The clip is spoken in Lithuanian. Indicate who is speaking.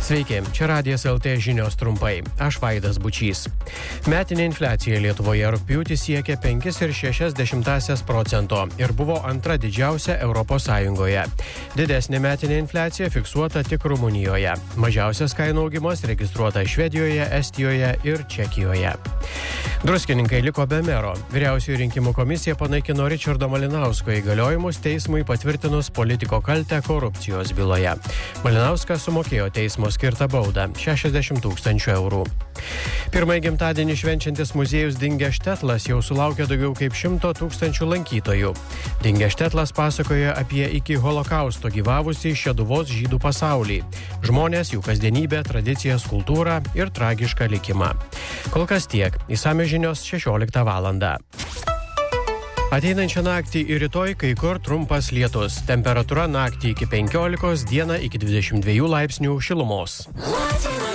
Speaker 1: Sveiki, čia Radijas LT žinios trumpai. Aš Vaidas Bučys. Metinė infliacija Lietuvoje rugpjūtį siekė 5,6% ir buvo antra didžiausia Europos Sąjungoje. Didesnė metinė infliacija fiksuota tik Rumunijoje. Mažiausias kainų augimas registruota Švedijoje, Estijoje ir Čekijoje. Druskininkai liko be mero. Vyriausioji rinkimų komisija panaikino Ričardo Malinausko įgaliojimus teismui patvirtinus politiko kaltę korupcijos byloje. Malinauskas sumokėjo teismo skirtą baudą – 60 000 eurų. Pirmąjį gimtadienį švenčiantis muziejus Dingęs Štetlas jau sulaukė daugiau kaip 100 000 lankytojų. Dingęs Štetlas pasakoja apie iki holokausto gyvavusį Šeduvos žydų pasaulį. Žmonės, jų kasdienybę, tradicijas, kultūrą ir tragišką likimą. Kol kas tiek. Išsamios žinios 16 valandą. Ateinančią naktį ir rytoj kai kur trumpas lietus. Temperatūra naktį iki 15, dieną iki 22 laipsnių šilumos.